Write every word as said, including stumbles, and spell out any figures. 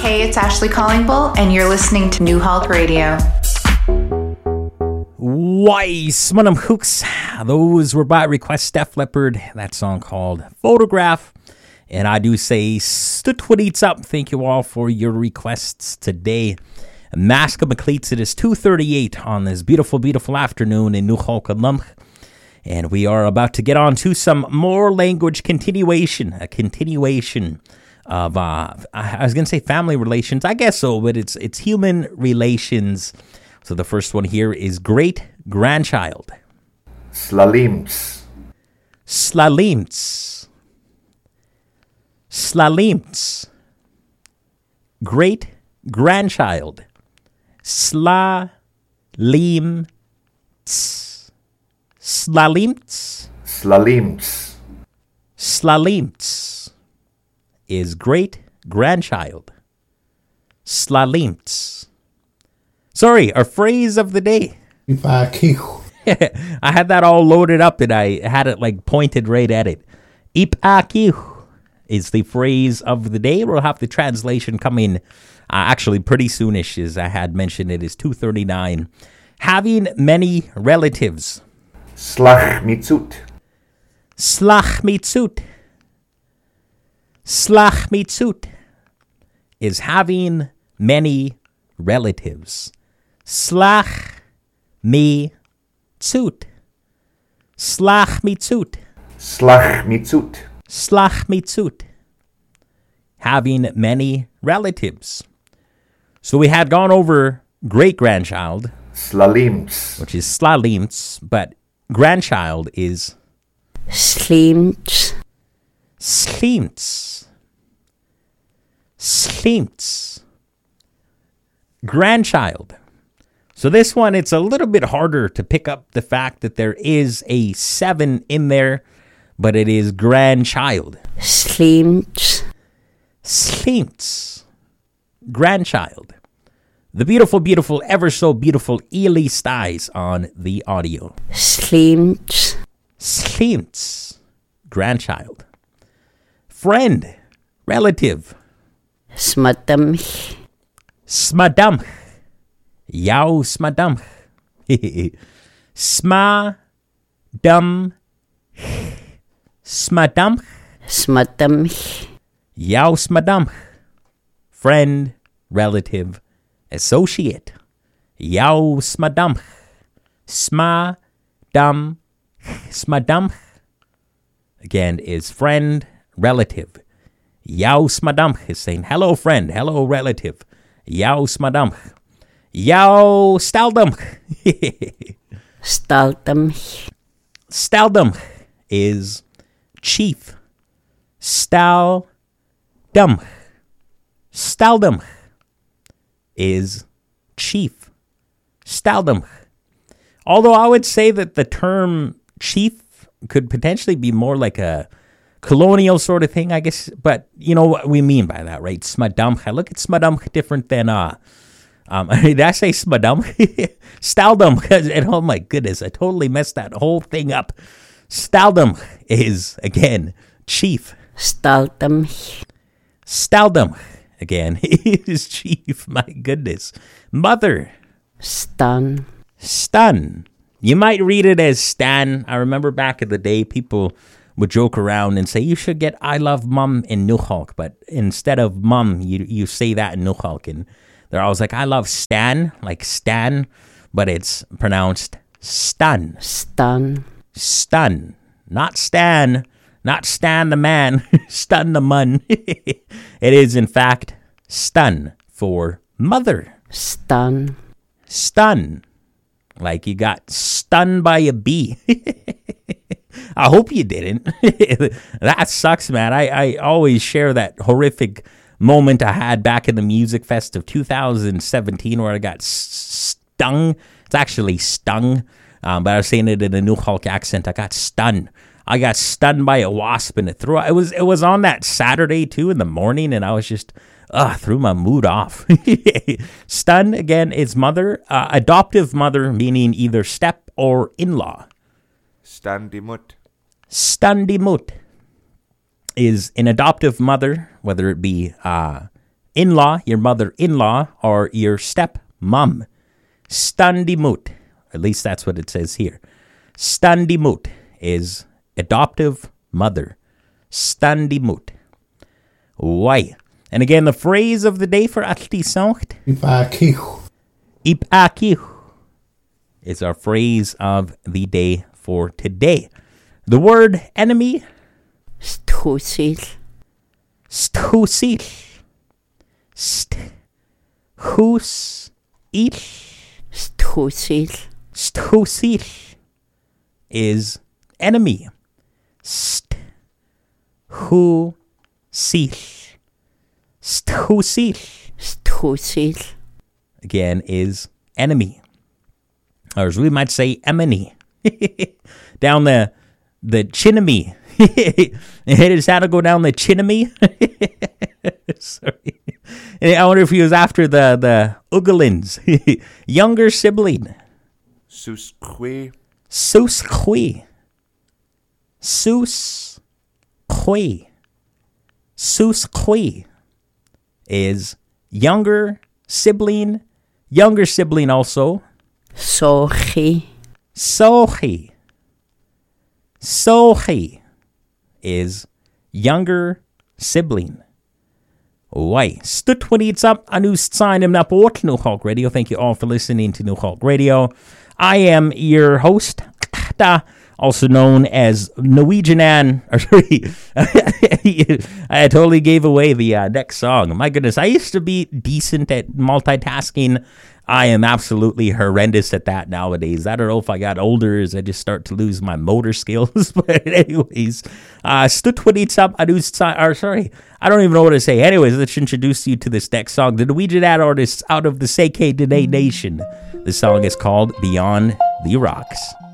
Hey, it's Ashley Collingbull, and you're listening to New Hulk Radio. Weiss, Manam Hooks. Those were by request Def Leppard. That song called Photograph. And I do say, stutwitties up. Thank you all for your requests today. Mask of McLeats, it is two thirty-eight on this beautiful, beautiful afternoon in New Hulk Lumch. And we are about to get on to some more language continuation. A continuation of, uh, I was going to say family relations. I guess so, but it's it's human relations. So the first one here is great-grandchild. Slalimts. Slalimts. Slalimts. Great-grandchild. Slalimts. Slalimts. Slalimts. Slalimts is great-grandchild. Slalimts. Sorry, our phrase of the day. I had that all loaded up and I had it like pointed right at it. Ipakiu is the phrase of the day. We'll have the translation coming uh, actually pretty soonish, as I had mentioned. It is two thirty-nine. Having many relatives. Slach mitzut. Slach mitzut. Slach mitzut is having many relatives. Slach mi tzut. Slach mitzut. Slach mitzut. Slach mitzut. Having many relatives. So we had gone over great-grandchild. Slalimts. Which is slalimts, but grandchild is Slimts. Slimts. Slimts. Grandchild. So this one, it's a little bit harder to pick up the fact that there is a seven in there, but it is grandchild. Slimts. Slimts. Grandchild. The beautiful, beautiful, ever so beautiful Ely Styes on the audio. Slimts. Slimts. Grandchild. Friend. Relative. Smadamch. Smadamch. Yao smadamch. Sma dum. Smadamch. Smadamch. Yao smadamch. Friend, relative, associate. Yao smadamch. Sma dum. Smadamch. Again, is friend, relative. Yao smadamch is saying, hello friend, hello relative. Yao smadamch. Yao staldamch. Staldamch. Staldamch is chief. Staldamch. Staldamch is chief. Staldamch. Although I would say that the term chief could potentially be more like a colonial sort of thing, I guess. But you know what we mean by that, right? Smadamch. I look at smadamch different than, uh, um, did I say smadamch? Staldamch. And oh my goodness, I totally messed that whole thing up. Staldamch is, again, chief. Staldamch. Staldamch, again, is chief. My goodness. Mother. Stan. Stun. You might read it as Stan. I remember back in the day, people would joke around and say, you should get I love mum in Newhalk. But instead of mum, you you say that in Newhalk. And they're always like, I love Stan, like Stan. But it's pronounced stun. Stan. Stun. Not Stan. Not Stan the man. Stun the mun. It is, in fact, stun for mother. Stan. Stun. Like you got stunned by a bee. I hope you didn't. That sucks, man. I, I always share that horrific moment I had back in the Music Fest of two thousand seventeen where I got s- stung. It's actually stung, um, but I was saying it in a New Hulk accent. I got stunned. I got stunned by a wasp in the throat. It was it was on that Saturday too in the morning, and I was just uh threw my mood off. Stun again is mother, uh, adoptive mother, meaning either step or in-law. Standimut. Standimut is an adoptive mother, whether it be uh, in-law, your mother-in-law, or your step-mom. Standimot. At least that's what it says here. Standimot is adoptive mother. Standimot. Why? And again, the phrase of the day for Alti Sankt. Ipakihu. Ipakihu is our phrase of the day for today. The word enemy. Sthusil. Sthusil. Sthusil. Sthusil. Sthusil is enemy. Sthusil. Sthusil. Sthusil. Again is enemy. Or as we might say, emony. Down the the chinamy. Hit his had to go down the chinamy. Sorry. I wonder if he was after the, the Ugalins. Younger sibling. Susque. Susque. Susque. Susque is younger sibling. Younger sibling also. Sochi. Sochi. Sochi is younger sibling. Why? Stut when it's up a new sign him up what New Hulk Radio. Thank you all for listening to New Hulk Radio. I am your host, also known as Norwegian Ann. Or sorry, I totally gave away the uh, next song. My goodness, I used to be decent at multitasking. I am absolutely horrendous at that nowadays. I don't know if I got older as I just start to lose my motor skills. But anyways, uh, or sorry, I don't even know what to say. Anyways, let's introduce you to this next song. The Norwegian ad artist out of the Seke Dene Nation. The song is called Beyond the Rocks.